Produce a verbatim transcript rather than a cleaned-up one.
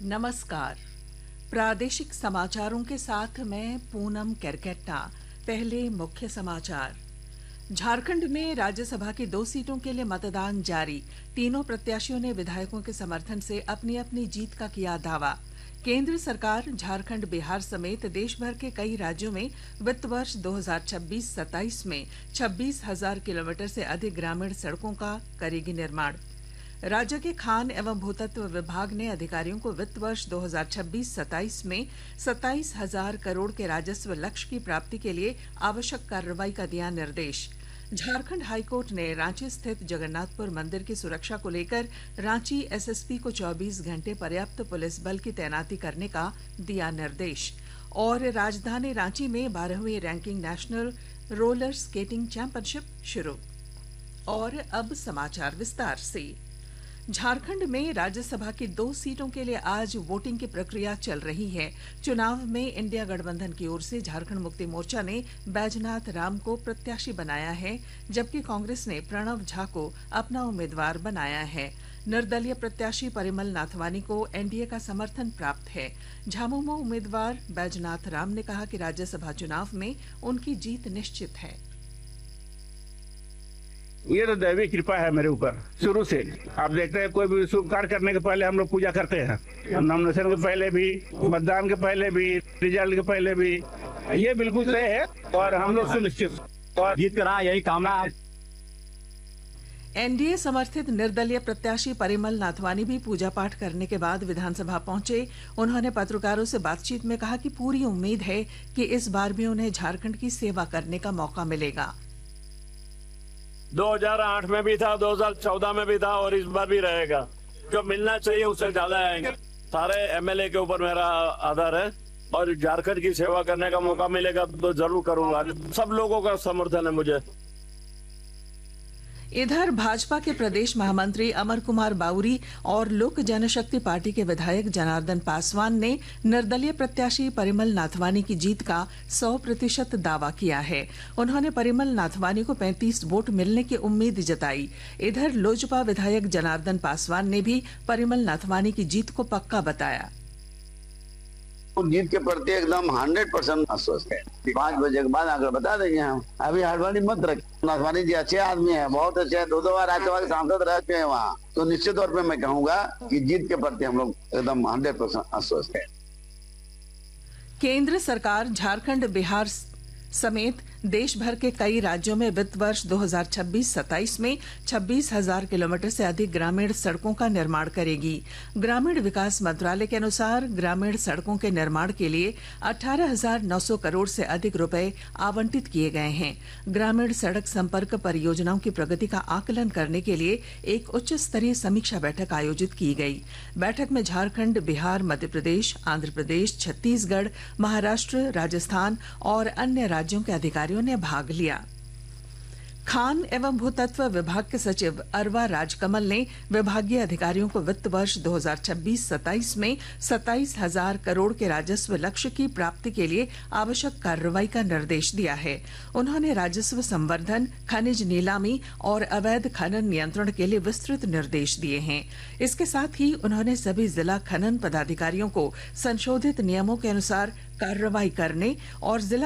नमस्कार। प्रादेशिक समाचारों के साथ मैं पूनम केरकेट्टा। पहले मुख्य समाचार। झारखंड में राज्यसभा की दो सीटों के लिए मतदान जारी। तीनों प्रत्याशियों ने विधायकों के समर्थन से अपनी अपनी जीत का किया दावा। केंद्र सरकार झारखंड, बिहार समेत देश भर के कई राज्यों में वित्त वर्ष दो हज़ार छब्बीस सत्ताईस में छब्बीस हजार किलोमीटर से अधिक ग्रामीण सड़कों का करेगी निर्माण। राज्य के खान एवं भूतत्व विभाग ने अधिकारियों को वित्त वर्ष दो हज़ार छब्बीस सत्ताईस में सत्ताईस हजार करोड़ के राजस्व लक्ष्य की प्राप्ति के लिए आवश्यक कार्रवाई का दिया निर्देश। झारखंड हाईकोर्ट ने रांची स्थित जगन्नाथपुर मंदिर की सुरक्षा को लेकर रांची एसएसपी को चौबीस घंटे पर्याप्त पुलिस बल की तैनाती करने का दिया निर्देश। और राजधानी रांची में बारहवीं ranking national roller skating championship शुरू। और अब समाचार विस्तार से। झारखंड में राज्यसभा की दो सीटों के लिए आज वोटिंग की प्रक्रिया चल रही है। चुनाव में इंडिया गठबंधन की ओर से झारखंड मुक्ति मोर्चा ने बैजनाथ राम को प्रत्याशी बनाया है, जबकि कांग्रेस ने प्रणव झा को अपना उम्मीदवार बनाया है। निर्दलीय प्रत्याशी परिमल नाथवानी को एनडीए का समर्थन प्राप्त है। झामुमो उम्मीदवार बैजनाथ राम ने कहा कि राज्यसभा चुनाव में उनकी जीत निश्चित है। ये तो दैवी कृपा है मेरे ऊपर शुरू से। आप देखते हैं कोई भी शुभ कार्य करने के पहले हम लोग पूजा करते हैं। नॉमिनेशन के पहले भी, मतदान के पहले भी, रिजल्ट के पहले भी, ये बिल्कुल तय है और हम लोग सुनिश्चित और जीत कर रहा यही कामना है। एनडीए समर्थित निर्दलीय प्रत्याशी परिमल नाथवानी भी पूजा पाठ करने के बाद विधानसभा पहुंचे। उन्होंने पत्रकारों से बातचीत में कहा कि पूरी उम्मीद है कि इस बार भी उन्हें झारखंड की सेवा करने का मौका मिलेगा। दो हज़ार आठ में भी था, दो हज़ार चौदह में भी था और इस बार भी रहेगा। जो मिलना चाहिए उससे ज्यादा आएंगे। सारे एमएलए के ऊपर मेरा आदर है और झारखंड की सेवा करने का मौका मिलेगा तो जरूर करूंगा। सब लोगों का समर्थन है मुझे। इधर भाजपा के प्रदेश महामंत्री अमर कुमार बाउरी और लोक जनशक्ति पार्टी के विधायक जनार्दन पासवान ने निर्दलीय प्रत्याशी परिमल नाथवानी की जीत का सौ प्रतिशत दावा किया है। उन्होंने परिमल नाथवानी को पैंतीस वोट मिलने की उम्मीद जताई। इधर लोजपा विधायक जनार्दन पासवान ने भी परिमल नाथवानी की जीत को पक्का बताया। जीत के प्रति एकदम हंड्रेड परसेंट आश्वस्त है। पाँच बजे के बाद आकर बता देंगे हम। अभी हड़बड़ी मत रखें। नाथवानी जी अच्छे आदमी है, बहुत अच्छे हैं। दो दो बार राज्यसभा के सांसद रह चुके हैं वहाँ, तो निश्चित तौर पे मैं कहूँगा कि जीत के प्रति हम लोग एकदम हंड्रेड परसेंट आश्वस्त है। केंद्र सरकार झारखंड, बिहार समेत देश भर के कई राज्यों में वित्त वर्ष दो हज़ार छब्बीस सत्ताईस में छब्बीस हजार किलोमीटर से अधिक ग्रामीण सड़कों का निर्माण करेगी। ग्रामीण विकास मंत्रालय के अनुसार ग्रामीण सड़कों के निर्माण के लिए अठारह हजार नौ सौ करोड़ से अधिक रुपए आवंटित किए गए हैं। ग्रामीण सड़क संपर्क परियोजनाओं की प्रगति का आकलन करने के लिए एक उच्च स्तरीय समीक्षा बैठक आयोजित की गई। बैठक में झारखंड, बिहार, मध्य प्रदेश, आंध्र प्रदेश, छत्तीसगढ़, महाराष्ट्र, राजस्थान और अन्य राज्यों के अधिकारियों ने भाग लिया। खान एवं भूतत्व विभाग के सचिव अरवा राजकमल ने विभागीय अधिकारियों को वित्त वर्ष दो हज़ार छब्बीस सत्ताईस में सत्ताईस हजार करोड़ के राजस्व लक्ष्य की प्राप्ति के लिए आवश्यक कार्रवाई का निर्देश दिया है। उन्होंने राजस्व संवर्धन, खनिज नीलामी और अवैध खनन नियंत्रण के लिए विस्तृत निर्देश दिए हैं। इसके साथ ही उन्होंने सभी जिला खनन पदाधिकारियों को संशोधित नियमों के अनुसार कार्रवाई करने और जिला